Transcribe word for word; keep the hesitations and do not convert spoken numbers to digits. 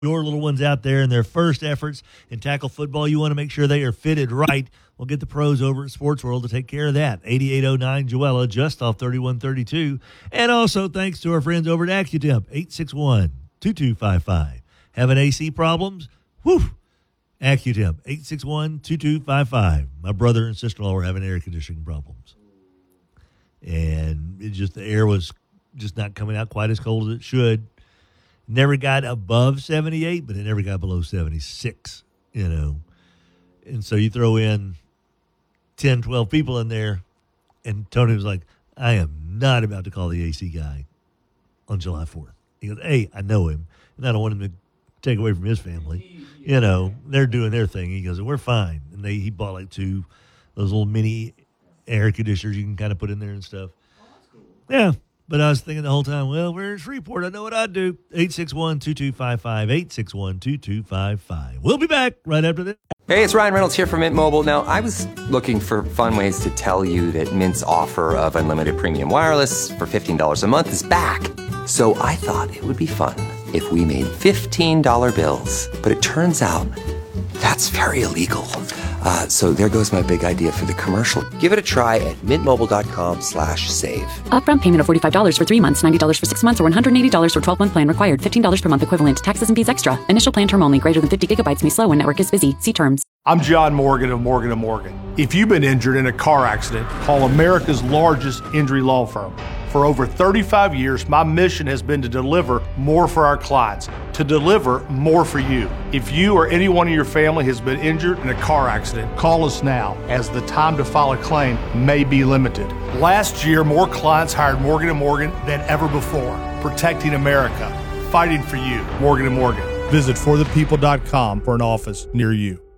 your little ones out there in their first efforts in tackle football, you want to make sure they are fitted right. Well, get the pros over at Sports World to take care of that. eighty-eight oh nine Joella, just off thirty-one thirty-two. And also thanks to our friends over at AccuTemp, eight six one, two two five five. Having A C problems? Whew! AccuTemp, eight six one, two two five five. My brother and sister-in-law were having air conditioning problems. And it just the air was just not coming out quite as cold as it should. Never got above seventy-eight, but it never got below seventy-six, you know. And so you throw in ten, twelve people in there, and Tony was like, I am not about to call the A C guy on July fourth. He goes, hey, I know him, and I don't want him to take away from his family. You know, they're doing their thing. He goes, we're fine. And they he bought like two, those little mini air conditioners you can kind of put in there and stuff. Oh, that's cool. Yeah. But I was thinking the whole time, well, we're in Shreveport. I know what I'd do. eight six one, two two five five, eight six one, two two five five. We'll be back right after this. Hey, it's Ryan Reynolds here from Mint Mobile. Now, I was looking for fun ways to tell you that Mint's offer of unlimited premium wireless for fifteen dollars a month is back. So I thought it would be fun if we made fifteen dollar bills. But it turns out that's very illegal. Uh, so there goes my big idea for the commercial. Give it a try at mintmobile.com slash save. Upfront payment of forty-five dollars for three months, ninety dollars for six months, or one hundred eighty dollars for twelve-month plan required. fifteen dollars per month equivalent. Taxes and fees extra. Initial plan term only. Greater than fifty gigabytes may slow when network is busy. See terms. I'm John Morgan of Morgan and Morgan. If you've been injured in a car accident, call America's largest injury law firm. For over thirty-five years, my mission has been to deliver more for our clients, to deliver more for you. If you or anyone in your family has been injured in a car accident, call us now, as the time to file a claim may be limited. Last year, more clients hired Morgan and Morgan than ever before, protecting America, fighting for you. Morgan and Morgan. Visit for the people dot com for an office near you.